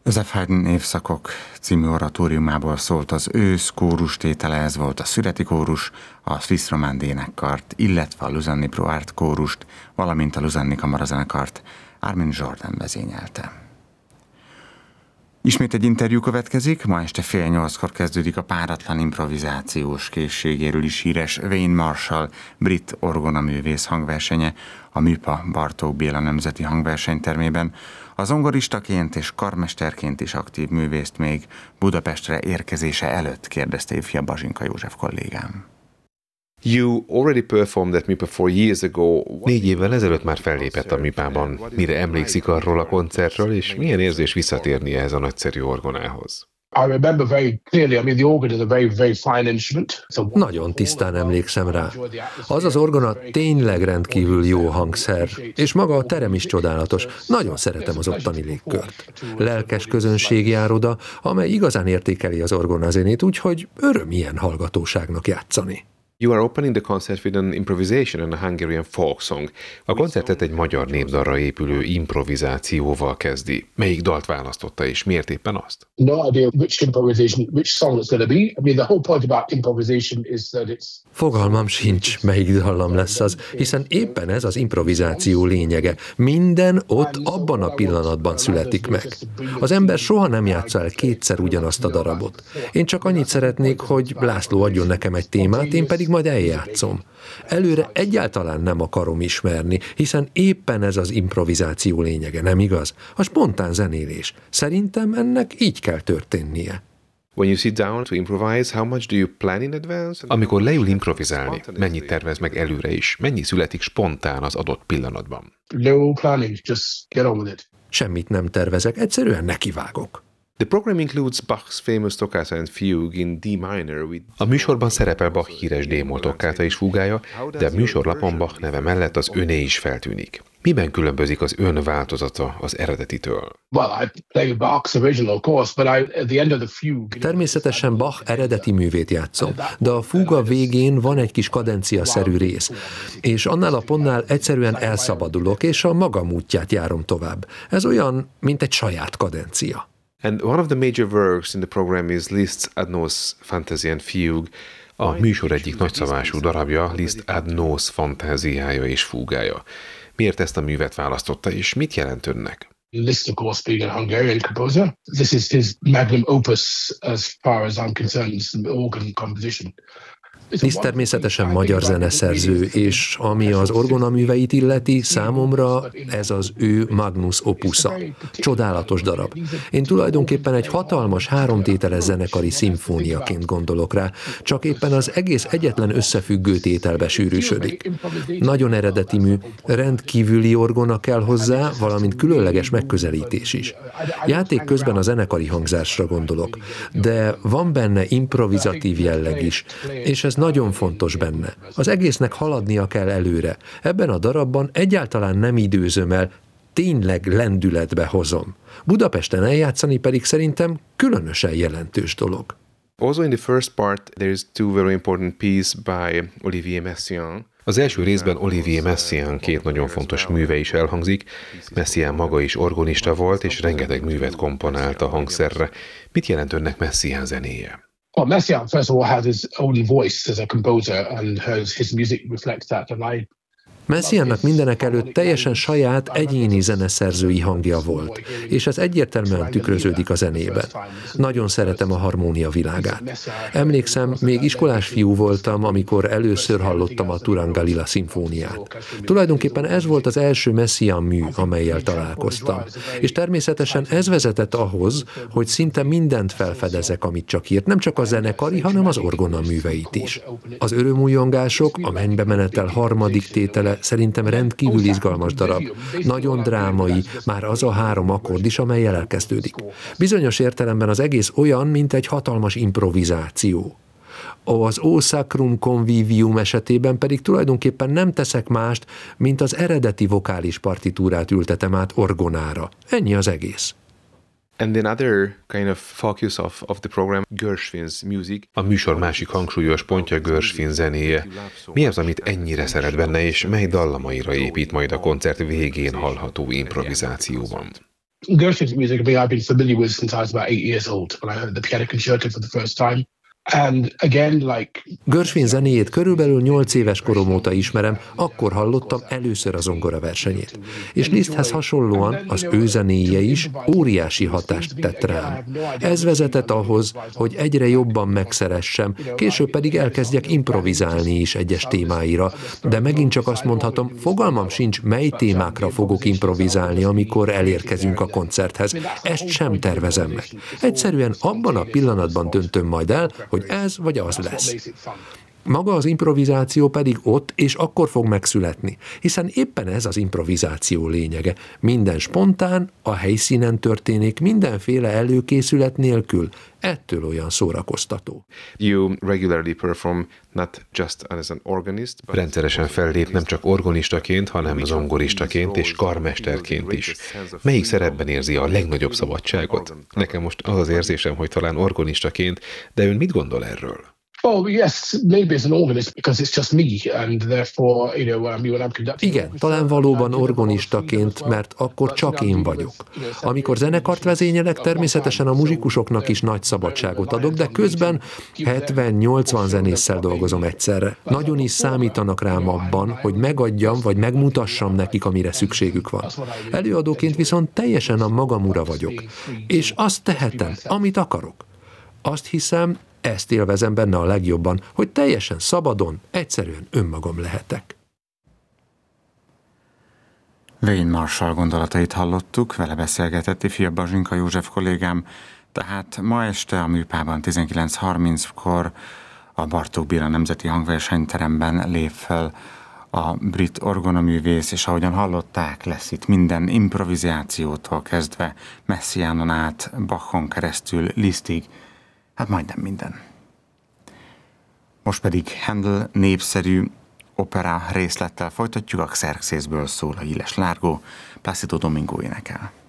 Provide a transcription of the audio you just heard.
Joseph Haydn Évszakok című oratóriumából szólt az ősz, kórustétele, ez volt a szüreti kórus, a Swiss Romand énekkart, illetve a Lausanne Pro Art kórust, valamint a Lausanne kamarazenekart Armin Jordan vezényelte. Ismét egy interjú következik, ma este 7:30-kor kezdődik a páratlan improvizációs készségéről is híres Wayne Marshall brit orgonaművész hangversenye a MÜPA Bartók Béla Nemzeti Hangversenytermében. A zongoristaként és karmesterként is aktív művészt még Budapestre érkezése előtt kérdezte ifja Bazsinka József kollégám. You already performed at MÜPA 4 years ago. 4 évvel ezelőtt már fellépett a MÜPA-ban. Mire emlékszik arról a koncertről, és milyen érzés visszatérni ehhez a nagyszerű orgonához? Nagyon tisztán emlékszem rá. Az az orgona tényleg rendkívül jó hangszer, és maga a terem is csodálatos. Nagyon szeretem az ottani légkört. Lelkes közönség jár oda, amely igazán értékeli az orgonazenét, úgyhogy öröm ilyen hallgatóságnak játszani. You are opening the concert with an improvisation and a Hungarian folk song. A koncertet egy magyar népdalra épülő improvizációval kezdi. Melyik dalt választotta, és miért éppen azt? Fogalmam sincs, melyik dallam lesz az, hiszen éppen ez az improvizáció lényege. Minden ott abban a pillanatban születik meg. Az ember soha nem játsza el kétszer ugyanazt a darabot. Én csak annyit szeretnék, hogy László adjon nekem egy témát, én pedig majd eljátszom. Előre egyáltalán nem akarom ismerni, hiszen éppen ez az improvizáció lényege, nem igaz? A spontán zenélés. Szerintem ennek így kell történnie. When you sit down to improvise, how much do you plan in advance? Amikor leül improvizálni, mennyit tervez meg előre is? Mennyi születik spontán az adott pillanatban? No planning, just get on with it. Semmit nem tervezek, egyszerűen nekivágok. The program includes Bach's famous toccata and fugue in D minor with... A műsorban szerepel Bach híres D-moll tockáta és fúgája, de a műsorlapon Bach neve mellett az öné is feltűnik. Miben különbözik az ön változata az eredetitől? Természetesen Bach eredeti művét játszom, de a fúga végén van egy kis kadencia-szerű rész, és annál a pontnál egyszerűen elszabadulok, és a magam útját járom tovább. Ez olyan, mint egy saját kadencia. And one of the major works in the program is Liszt ad nos Fantasy and Fugue. A műsor egyik nagyszabású darabja Liszt ad nos fantáziája és fúgája. Miért ezt a művet választotta, és mit jelent önnek? Liszt, of course, being a Hungarian composer, this is his magnum opus as far as I'm concerned, it's an organ composition. Liszt természetesen magyar zeneszerző, és ami az orgonaműveit illeti, számomra ez az ő magnus opusa. Csodálatos darab. Én tulajdonképpen egy hatalmas háromtételes zenekari szimfóniaként gondolok rá, csak éppen az egész egyetlen összefüggő tételbe sűrűsödik. Nagyon eredeti mű, rendkívüli orgona kell hozzá, valamint különleges megközelítés is. Játék közben a zenekari hangzásra gondolok, de van benne improvizatív jelleg is, és ez nagyon fontos benne. Az egésznek haladnia kell előre. Ebben a darabban egyáltalán nem időzöm el, tényleg lendületbe hozom. Budapesten eljátszani pedig szerintem különösen jelentős dolog. Also in the first part there is two very important pieces by Olivier Messiaen. Az első részben Olivier Messiaen két nagyon fontos műve is elhangzik. Messiaen maga is organista volt, és rengeteg művet komponált a hangszerre. Mit jelent önnek Messiaen zenéje? Well, Messiaen, first of all, had his own voice as a composer, and his music reflects that. And Messiaennak mindenek előtt teljesen saját egyéni zeneszerzői hangja volt, és ez egyértelműen tükröződik a zenében. Nagyon szeretem a harmónia világát. Emlékszem, még iskolás fiú voltam, amikor először hallottam a Turangalila szimfóniát. Tulajdonképpen ez volt az első Messiaen mű, amellyel találkoztam. És természetesen ez vezetett ahhoz, hogy szinte mindent felfedezek, amit csak írt, nem csak a zenekari, hanem az orgona műveit is. Az Örömújongások, a Mennybe menetel harmadik tétele szerintem rendkívül izgalmas darab. Nagyon drámai, már az a 3 akkord is, amellyel elkezdődik. Bizonyos értelemben az egész olyan, mint egy hatalmas improvizáció. Az O Sacrum Convivium esetében pedig tulajdonképpen nem teszek mást, mint az eredeti vokális partitúrát ültetem át orgonára. Ennyi az egész. And another kind of focus of the program, Gershwin's music. A műsor másik hangsúlyos pontja Gershwin zenéje. Mi az, amit ennyire szeret benne, és mely dallamaira épít majd a koncert végén hallható improvizációban? Gershwin's music, I've been familiar with since I was about 8 years old when I heard the piano concerto for the first time. And again, like... Gershwin zenéjét körülbelül 8 éves korom óta ismerem, akkor hallottam először a zongora versenyét. És Liszthez hasonlóan az ő zenéje is óriási hatást tett rám. Ez vezetett ahhoz, hogy egyre jobban megszeressem, később pedig elkezdjek improvizálni is egyes témáira, de megint csak azt mondhatom, fogalmam sincs, mely témákra fogok improvizálni, amikor elérkezünk a koncerthez. Ezt sem tervezem meg. Egyszerűen abban a pillanatban döntöm majd el, hogy ez vagy az lesz. Maga az improvizáció pedig ott és akkor fog megszületni, hiszen éppen ez az improvizáció lényege. Minden spontán, a helyszínen történik, mindenféle előkészület nélkül, ettől olyan szórakoztató. You regularly perform not just as an organist, but rendszeresen fellép nem csak organistaként, hanem zongoristaként és karmesterként is. Melyik szerepben érzi a legnagyobb szabadságot? Nekem most az az érzésem, hogy talán organistaként, de ön mit gondol erről? Oh, yes, maybe as an organist, because it's just me, and therefore, when I'm conducting... Igen, talán valóban organistaként, mert akkor csak én vagyok. Amikor zenekart vezényelek, természetesen a muzsikusoknak is nagy szabadságot adok, de közben 70-80 zenésszel dolgozom egyszerre. Nagyon is számítanak rám abban, hogy megadjam, vagy megmutassam nekik, amire szükségük van. Előadóként viszont teljesen a magam ura vagyok, és azt tehetem, amit akarok. Azt hiszem, ezt élvezem benne a legjobban, hogy teljesen szabadon, egyszerűen önmagam lehetek. Wayne Marshall gondolatait hallottuk, vele beszélgetett ifjabb Bazsinka József kollégám, tehát ma este a Műpában 19:30-kor a Bartók Béla Nemzeti Hangversenyteremben lép fel a brit orgonaművész, és ahogyan hallották, lesz itt minden improvizációtól kezdve Messiaanon át, Bachon keresztül, Lisztig, hát majdnem minden. Most pedig Handel népszerű opera részlettel folytatjuk, a Xerxésből szól a Illes Largo, Plácido Domingo énekel.